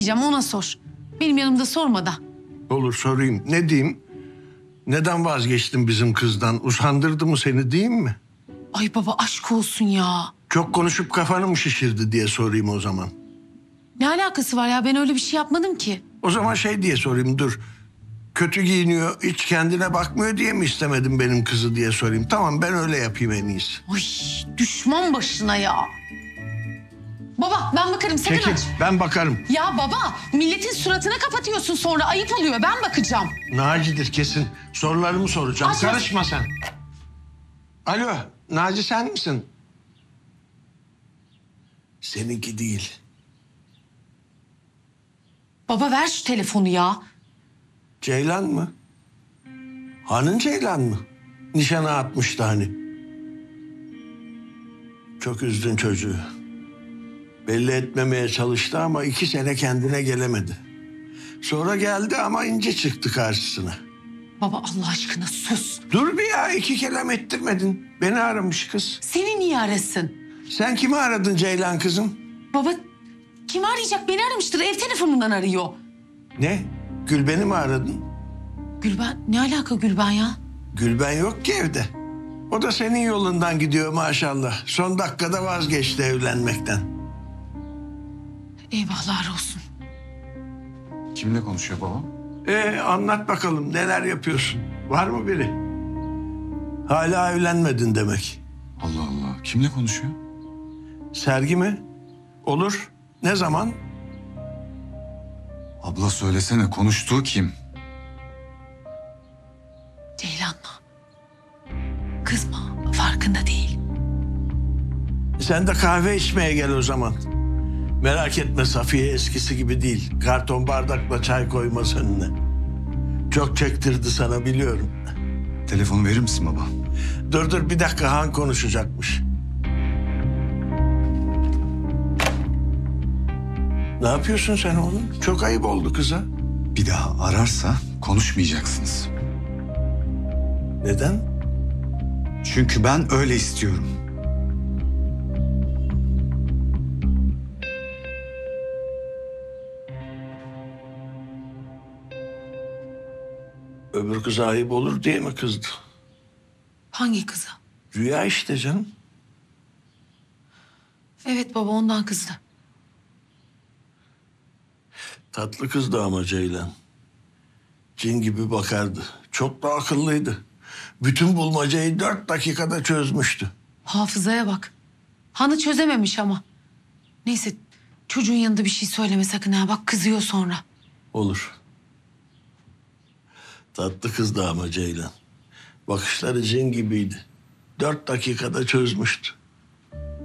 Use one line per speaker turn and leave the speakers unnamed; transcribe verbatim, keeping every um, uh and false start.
diyeceğim, ona sor. Benim yanımda sorma da.
Olur, sorayım. Ne diyeyim? Neden vazgeçtin bizim kızdan? Usandırdı mı seni, diyeyim mi?
Ay baba, aşk olsun ya.
Çok konuşup kafanı mı şişirdi diye sorayım o zaman.
Ne alakası var ya? Ben öyle bir şey yapmadım ki.
O zaman şey diye sorayım, dur. Kötü giyiniyor, hiç kendine bakmıyor diye mi istemedin benim kızı diye sorayım. Tamam, ben öyle yapayım en iyisi.
Ay, düşman başına ya. Baba, ben bakarım, sakın
Çekil,
aç.
ben bakarım.
Ya baba, milletin suratına kapatıyorsun sonra. Ayıp oluyor, ben bakacağım.
Naci'dir kesin. Sorularımı soracağım.
Açma.
Karışma sen. Alo, Naci sen misin? Seninki değil.
Baba, ver şu telefonu ya.
Ceylan mı? Hanın Ceylan mı? Nişana atmıştı hani. Çok üzdün çocuğu. Belli etmemeye çalıştı ama iki sene kendine gelemedi. Sonra geldi ama ince çıktı karşısına.
Baba, Allah aşkına sus.
Dur bir ya, iki kelam ettirmedin. Beni aramış kız.
Seni niye arasın?
Sen kimi aradın Ceylan kızım?
Baba, kim arayacak? Beni aramıştır, ev telefonundan arıyor.
Ne? Gülben'i mi aradın?
Gülben, ne alaka Gülben ya?
Gülben yok ki evde. O da senin yolundan gidiyor maşallah. Son dakikada vazgeçti evlenmekten.
Eyvahlar olsun.
Kimle konuşuyor babam?
Ee, anlat bakalım, neler yapıyorsun? Var mı biri? Hala evlenmedin demek.
Allah Allah. Kimle konuşuyor?
Sergi mi? Olur. Ne zaman?
Abla söylesene, konuştuğu kim?
Ceylan'la. Kızma, farkında değil.
Sen de kahve içmeye gel o zaman. Merak etme, Safiye eskisi gibi değil. Karton bardakla çay koymaz önüne. Çok çektirdi sana, biliyorum.
Telefonu verir misin baba?
Dur dur, bir dakika, Han konuşacakmış. Ne yapıyorsun sen oğlum? Çok ayıp oldu kıza.
Bir daha ararsa konuşmayacaksınız.
Neden?
Çünkü ben öyle istiyorum.
Öbür kıza ayıp olur diye mi kızdı?
Hangi kıza?
Rüya işte canım.
Evet baba, ondan kızdı.
Tatlı kızdı ama Ceylan. Cin gibi bakardı. Çok da akıllıydı. Bütün bulmacayı dört dakikada çözmüştü.
Hafızaya bak. Hanı çözememiş ama. Neyse, çocuğun yanında bir şey söyleme sakın ha. Bak, kızıyor sonra.
Olur. Tatlı kızdı ama Ceylan. Bakışları cin gibiydi. Dört dakikada çözmüştü.